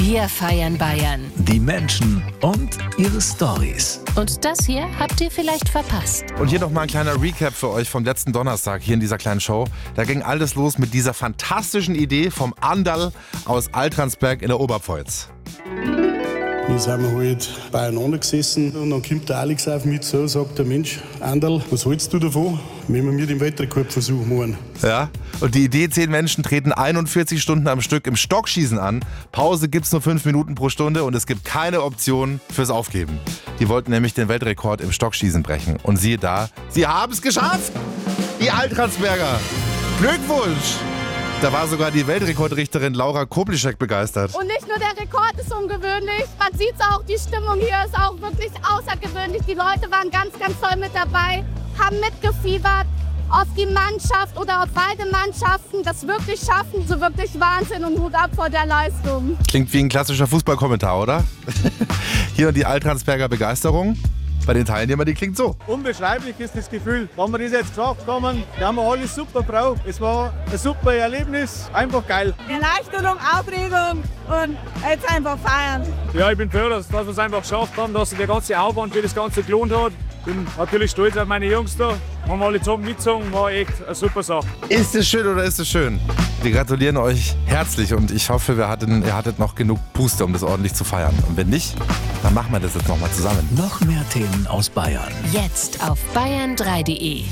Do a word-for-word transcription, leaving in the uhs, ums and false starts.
Wir feiern Bayern. Die Menschen und ihre Storys. Und das hier habt ihr vielleicht verpasst. Und hier noch mal ein kleiner Recap für euch vom letzten Donnerstag hier in dieser kleinen Show. Da ging alles los mit dieser fantastischen Idee vom Anderl aus Altransberg in der Oberpfalz. Wir sind halt beieinander gesessen und dann kommt der Alex auf mich zu und sagt der Mensch, Anderl, was hältst du davon, wenn wir mit dem Weltrekordversuch machen? Ja, und die Idee, zehn Menschen treten einundvierzig Stunden am Stück im Stockschießen an. Pause gibt's nur fünf Minuten pro Stunde und es gibt keine Option fürs Aufgeben. Die wollten nämlich den Weltrekord im Stockschießen brechen. Und siehe da, sie haben es geschafft! Die Altransberger! Glückwunsch! Da war sogar die Weltrekordrichterin Laura Koblischek begeistert. Und nicht nur der Rekord ist ungewöhnlich, man sieht es auch, die Stimmung hier ist auch wirklich außergewöhnlich. Die Leute waren ganz, ganz toll mit dabei, haben mitgefiebert auf die Mannschaft oder auf beide Mannschaften. Das wirklich schaffen, so wirklich Wahnsinn und Hut ab vor der Leistung. Klingt wie ein klassischer Fußballkommentar, oder? Hier die Altransberger Begeisterung. Bei den Teilnehmern, die klingt so. Unbeschreiblich ist das Gefühl, wenn wir das jetzt geschafft haben. Wir haben alles super gebraucht. Es war ein super Erlebnis, einfach geil. Erleichterung, Aufregung und jetzt einfach feiern. Ja, ich bin froh, dass, dass wir es einfach geschafft haben, dass sich der ganze Aufwand für das Ganze gelohnt hat. Bin natürlich stolz auf meine Jungs da. Haben alle zusammen mitgezogen, war echt eine super Sache. Ist es schön oder ist es schön? Wir gratulieren euch herzlich und ich hoffe, wir hatten, ihr hattet noch genug Puste, um das ordentlich zu feiern. Und wenn nicht, dann machen wir das jetzt nochmal zusammen. Noch mehr Themen aus Bayern. Jetzt auf bayern drei punkt de.